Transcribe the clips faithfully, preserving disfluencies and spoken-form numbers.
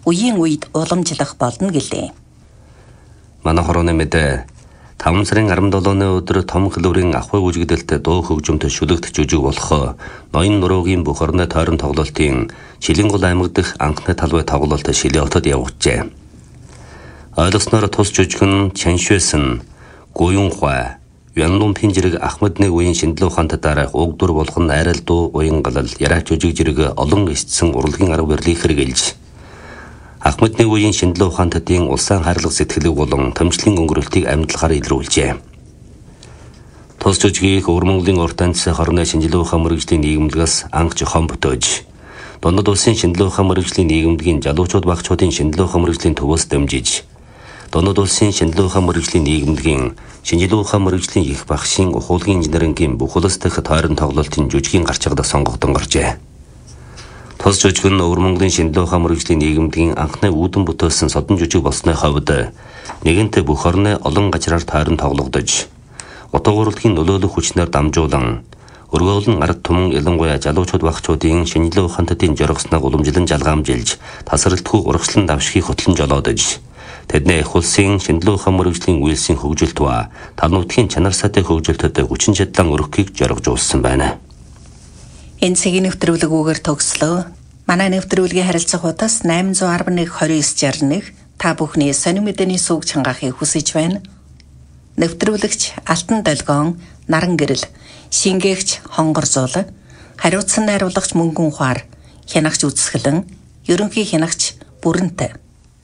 үеийн үед уламжлах болно гэлээ. Манай хорооны мэдээ таван сарын арван долооны өдөр том хэлбэрийн ахуй үжигдэлтэй дуу хөгжмөнтэй шүлэгдэх жүжиг болох ноён нуруугийн бүх орны тойрон тоглолтын Шилэнгол аймаг дэх анхны талбай тоглолт Шилээ хотод явагджээ. Ойлгосноор тус жүжиг нь Чаншуэсэн, Гуюнхуай, Янлун Пинжирэг Ахмадны үеийн шинжилгээ ухаантай дараах уг дур болгон айрал дуу уян галал яраач жүжиг зэрэг олон эсцэн урлагийн арга барилыг хэрэгжилж Ахмадны үеийн шинжилгээ ухаантайдын улсын хайрлах сэтгэлийг болон томчлын өнгөрөлтийг амьдлахаар илрүүлжээ. Тус жүжигийг Өвөр Монголын урт амьсгал хорны шинжилгээ ухаан мэргэжлийн нийгэмлэгээс анх зохион бүтээж Дундад улсын шинжилгээ ухаан мэргэжлийн нийгэмлэгийн залуучууд багчуудын шинжилгээ ухаан мэргэжлийн төвөөс дамжиж Дундад улсын шинжилгээ ухаан мэргэжлийн нийгэмлэгийн шинжилгээ ухаан мэргэжлийн их багшийн ухуулгын инженерингийн бүх улс дахь тойрон тоглолтын жүжигийн гарчгадаг сонгогдсон гарчээ. Тус жүжиг нь Өвөр Монголын шинжилгээ ухаан мэргэжлийн нийгэмлэгийн анхны үүдэн бүтээсэн содон жүжиг болсны хувьд нэгэнтээ бүх орны олон газраар тойрон тоглогдож утга урлагийн нөлөөлөх хүчнээр дамжуулан өргөөлн ард түмэн ялангуяа залуучууд багчуудын шинжилгээ ухаантайдын жоргосныг уламжлан жалгаамжилж тасралтгүй урагшлан давшихыг хөтлөн жолоодож тэдний их улсын шинжилгээ ухаан мэргэжлийн үйлсийн хөгжилт ба тануудгийн чанар сайтай хөгжилтөд хүчин чадлан өргөхийг жоргожуулсан байна. Энэ цагийн нэвтрүүлгүүгээр төгслөө. Манай нэвтрүүлгийн харилцах хуудас найман зуун арван нэг двадцать девять шестьдесят один та бүхний сонин мэдээний сүг чангаахыг хүсэж байна. Нэвтрүүлэгч Алтан Долгион, Наран Гэрэл, шингээгч Хонгор Зуул, хариуцсан найруулагч Мөнгөн Ухаар, хянагч Үсгэлэн, ерөнхий хянагч Бүрэнтэй.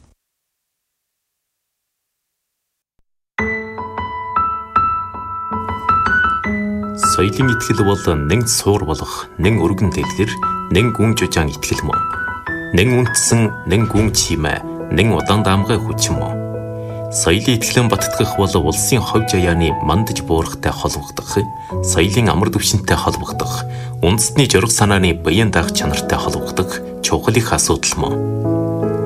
Соёлын итгэл бол нэг суур болох, нэг өргөн дэлгэр, нэг гүн жужаан итгэл мөн. Нэг үндэсэн, нэг гүн чимээ, нэг удаан даамгай хүч мөн. Соёлын итгэлэн баттгах бол улсын ховж аяаны мандаж буурахтай холбогдох, соёлын амар түвшинтэй холбогдох, үндэсний жураг санааны баян даах чанартай холбогдох чухал их асуудал мөн.